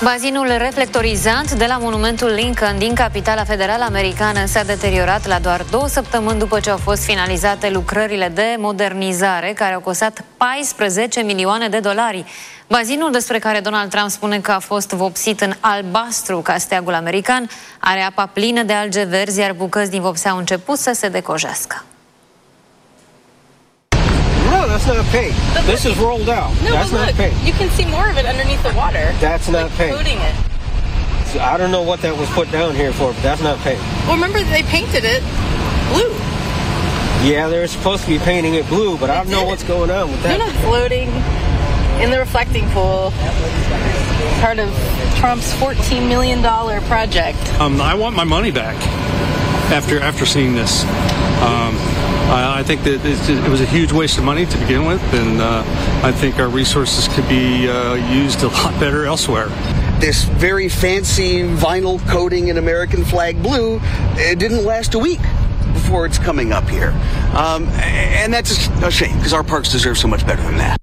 Bazinul reflectorizant de la monumentul Lincoln din capitala federală americană s-a deteriorat la doar 2 săptămâni după ce au fost finalizate lucrările de modernizare care au costat 14 milioane de dolari. Bazinul, despre care Donald Trump spune că a fost vopsit în albastru ca steagul american, are apa plină de alge verzi, iar bucăți din vopsea au început să se decojească. No, that's not paint. This is rolled out. No, that's look, not paint. you can see more of it underneath the water. That's not paint. Coating it. I don't know what that was put down here for, but that's not paint. Well, remember they painted it blue. Yeah, they're supposed to be painting it blue, but I don't know what's going on with that. They're not floating in the reflecting pool. Part of Trump's $14 million project. I want my money back after seeing this. I think that it was a huge waste of money to begin with, and I think our resources could be used a lot better elsewhere. This very fancy vinyl coating in American flag blue, it didn't last a week before it's coming up here. And that's a shame, because our parks deserve so much better than that.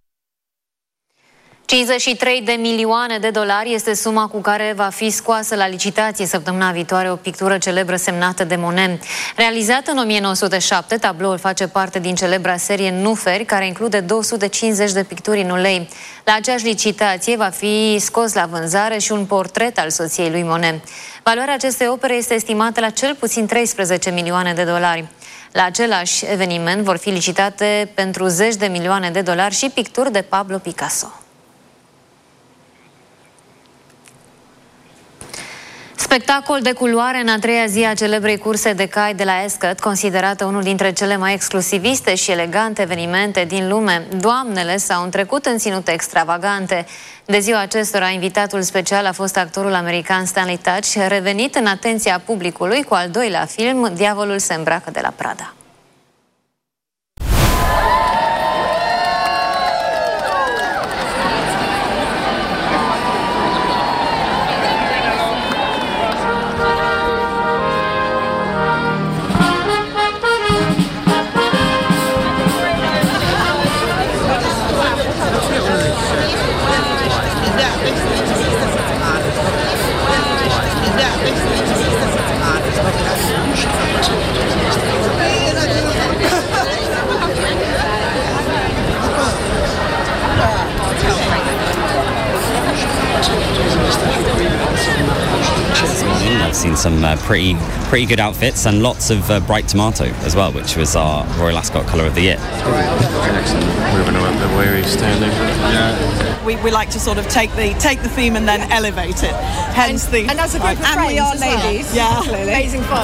53 de milioane de dolari este suma cu care va fi scoasă la licitație săptămâna viitoare o pictură celebră semnată de Monet. Realizată în 1907, tabloul face parte din celebra serie Nuferi, care include 250 de picturi în ulei. La aceeași licitație va fi scos la vânzare și un portret al soției lui Monet. Valoarea acestei opere este estimată la cel puțin 13 milioane de dolari. La același eveniment vor fi licitate pentru zeci de milioane de dolari și picturi de Pablo Picasso. Spectacol de culoare în a treia zi a celebrei curse de cai de la Ascot, considerată unul dintre cele mai exclusiviste și elegante evenimente din lume. Doamnele s-au întrecut în ținute extravagante. De ziua acestora, invitatul special a fost actorul american Stanley Tucci, revenit în atenția publicului cu al doilea film, Diavolul se îmbracă de la Prada. I've seen some pretty good outfits and lots of bright tomato as well, which was our Royal Ascot colour of the year. Jackson moving up the where he's standing. We like to sort of take the theme and then elevate it. Hence and as a group of friends, we are ladies. Well. Yeah, clearly. Amazing fun.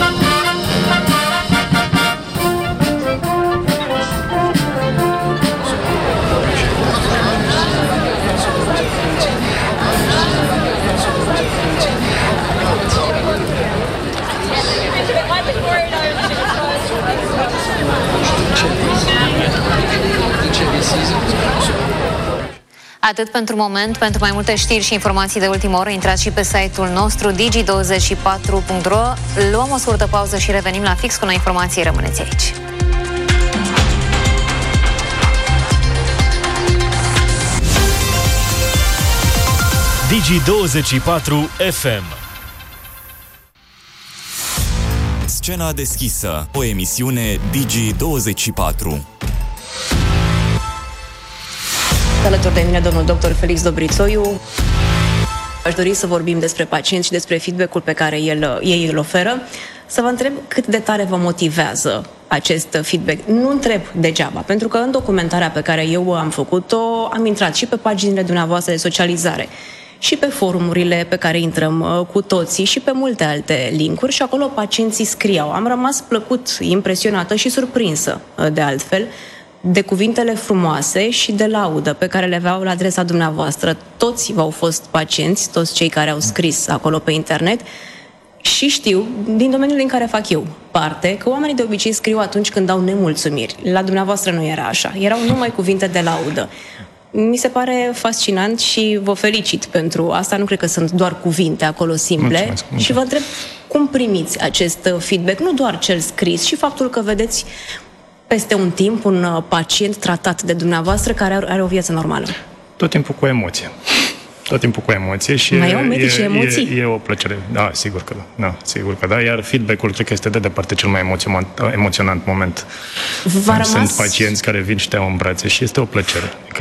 Atât pentru moment. Pentru mai multe știri și informații de ultimă oră, intrați și pe site-ul nostru digi24.ro. Luăm o scurtă pauză și revenim la fix cu noi informații. Rămâneți aici. Digi24 FM. Scena deschisă, o emisiune Digi24. Alături de mine domnul dr. Felix Dobrițoiu. Aș dori să vorbim despre pacienți și despre feedback-ul pe care ei îl oferă. Să vă întreb cât de tare vă motivează acest feedback. Nu întreb degeaba, pentru că în documentarea pe care eu am făcut-o am intrat și pe paginile dumneavoastră de socializare și pe forumurile pe care intrăm cu toții și pe multe alte linkuri și acolo pacienții scriau. Am rămas plăcut, impresionată și surprinsă de altfel de cuvintele frumoase și de laudă pe care le aveau la adresa dumneavoastră. Toți v-au fost pacienți, toți cei care au scris acolo pe internet și știu, din domeniul din care fac eu parte, că oamenii de obicei scriu atunci când au nemulțumiri. La dumneavoastră nu era așa, erau numai cuvinte de laudă. Mi se pare fascinant și vă felicit pentru asta. Nu cred că sunt doar cuvinte acolo simple. Mulțumesc. Și vă întreb cum primiți acest feedback, nu doar cel scris, și faptul că vedeți peste un timp un pacient tratat de dumneavoastră care are o viață normală. Tot timpul cu emoție. Tot timpul cu emoție și mai au medicii emoții? E o plăcere. Da, sigur că da. Sigur că da. Iar feedback-ul cred că este de departe cel mai emoționant moment. Sunt pacienți care vin și te au în brațe și este o plăcere. Că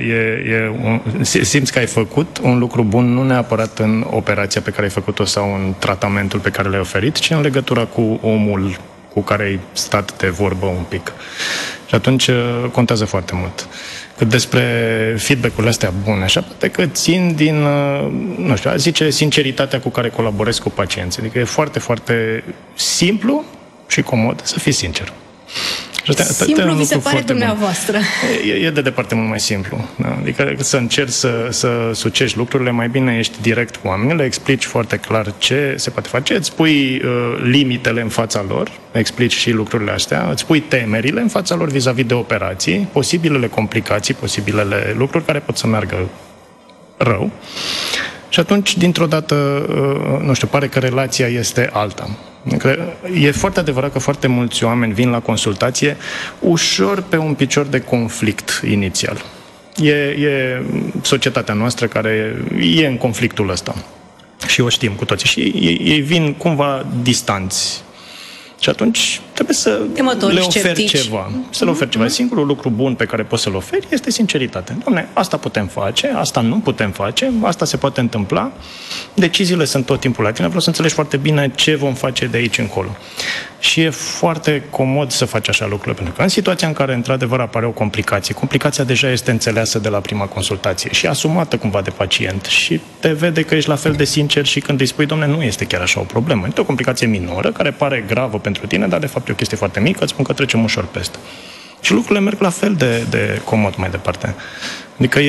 simți că ai făcut un lucru bun, nu neapărat în operația pe care ai făcut-o sau în tratamentul pe care l-ai oferit, ci în legătura cu omul cu care ai stat de vorbă un pic. Și atunci contează foarte mult. Cât despre feedback-urile astea bune, așa, poate că țin din, nu știu, zice, sinceritatea cu care colaborez cu pacienții. Adică e foarte, foarte simplu și comod să fii sincer. Simplu vi se pare dumneavoastră. E de departe mult mai simplu. Da? Adică să încerci să sucești lucrurile, mai bine ești direct cu oamenii, le explici foarte clar ce se poate face, îți pui limitele în fața lor, explici și lucrurile astea, îți pui temerile în fața lor vis-a-vis de operații, posibilele complicații, posibilele lucruri care pot să meargă rău. Și atunci, dintr-o dată, nu știu, pare că relația este alta. E foarte adevărat că foarte mulți oameni vin la consultație ușor pe un picior de conflict inițial. E societatea noastră care e în conflictul ăsta. Și o știm cu toții. Și ei vin cumva distanți. Și atunci trebuie să le oferi ceva. Să le oferi ceva. Singurul lucru bun pe care poți să-l oferi este sinceritate. Doamne, asta putem face, asta nu putem face, asta se poate întâmpla. Deciziile sunt tot timpul la tine. Vreau să înțelegi foarte bine ce vom face de aici încolo. Și e foarte comod să faci așa lucrurile. Pentru că în situația în care într-adevăr apare o complicație, complicația deja este înțeleasă de la prima consultație și asumată cumva de pacient și te vede că ești la fel de sincer și când îi spui, domne, nu este chiar așa o problemă. Este o complicație minoră care pare gravă pentru tine, dar de fapt e o chestie foarte mică, îți spun că trecem ușor peste. Și lucrurile merg la fel de comod mai departe. Adică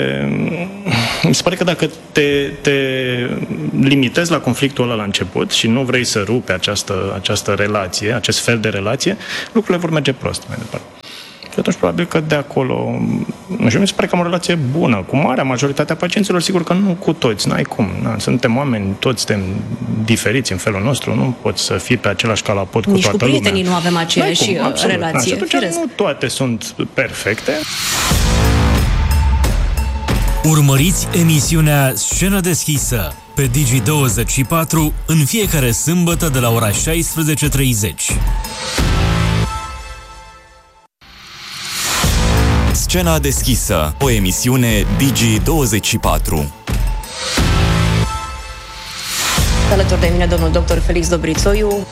mi se pare că dacă te limitezi la conflictul ăla la început și nu vrei să rupi această relație, acest fel de relație, lucrurile vor merge prost mai departe. Și atunci probabil că de acolo, nu știu, mi se pare că am o relație bună cu marea majoritatea pacienților, sigur că nu cu toți, n-ai cum. Suntem oameni, toți suntem diferiți în felul nostru, nu poți să fii pe același calapot cu toată lumea. Nici cu prietenii nu avem aceeași relație. Și atunci nu toate sunt perfecte. Urmăriți emisiunea Scenă deschisă pe Digi24 în fiecare sâmbătă de la ora 16:30. Scena deschisă, o emisiune Digi24. Alături de mine domnul dr. Felix Dobrițoiu.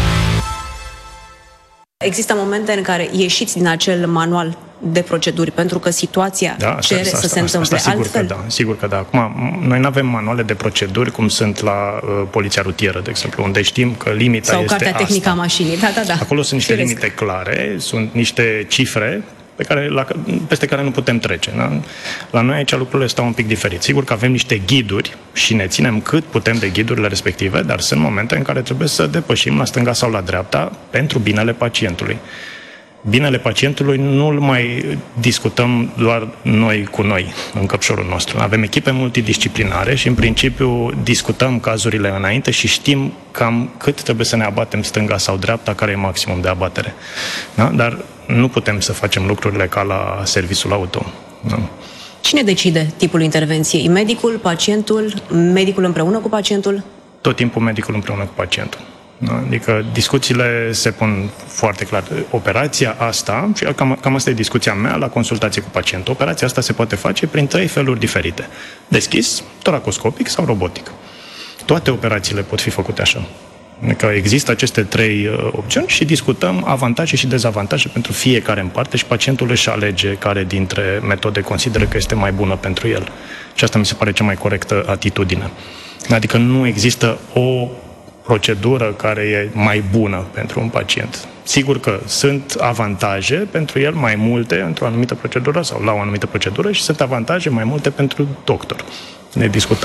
Există momente în care ieșiți din acel manual de proceduri, pentru că situația cere să se întâmple altfel? Sigur că da. Acum, noi nu avem manuale de proceduri cum sunt la poliția rutieră, de exemplu, unde știm că limita sau este cartea tehnică a mașinii. Da. Acolo sunt niște limite clare, sunt niște cifre peste care nu putem trece. Da? La noi aici lucrurile stau un pic diferit. Sigur că avem niște ghiduri și ne ținem cât putem de ghidurile respective, dar sunt momente în care trebuie să depășim la stânga sau la dreapta pentru binele pacientului. Binele pacientului nu-l mai discutăm doar noi cu noi în căpșorul nostru. Avem echipe multidisciplinare și în principiu discutăm cazurile înainte și știm cam cât trebuie să ne abatem stânga sau dreapta, care e maximum de abatere. Da? Dar nu putem să facem lucrurile ca la serviciul auto. Da? Cine decide tipul intervenției? Medicul, pacientul, medicul împreună cu pacientul? Tot timpul medicul împreună cu pacientul. Adică discuțiile se pun foarte clar. Operația asta, și cam asta e discuția mea la consultație cu pacientul, operația asta se poate face prin 3 feluri diferite. Deschis, toracoscopic sau robotic. Toate operațiile pot fi făcute așa. Adică există aceste 3 opțiuni și discutăm avantaje și dezavantaje pentru fiecare în parte și pacientul își alege care dintre metode consideră că este mai bună pentru el. Și asta mi se pare cea mai corectă atitudine. Adică nu există o procedură care e mai bună pentru un pacient. Sigur că sunt avantaje pentru el mai multe într-o anumită procedură sau la o anumită procedură și sunt avantaje mai multe pentru doctor. Ne discutăm.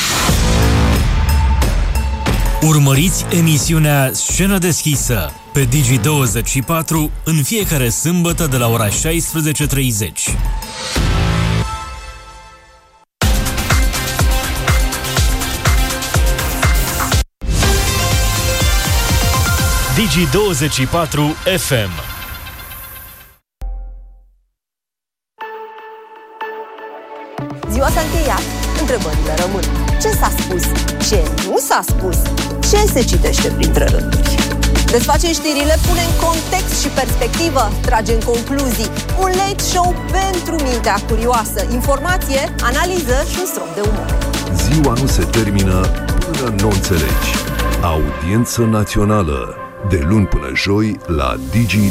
Urmăriți emisiunea Scenă deschisă pe Digi24 în fiecare sâmbătă de la ora 16:30. Digi24 FM. Ziua s-a încheiat, întrebările rămân. Ce s-a spus? Ce nu s-a spus? Ce se citește printre rânduri? Desface știrile, pune în context și perspectivă, trage în concluzii. Un late show pentru mintea curioasă. Informație, analiză și un strop de umor. Ziua nu se termină până nu înțelegi. Audiență națională. De luni până joi la Digi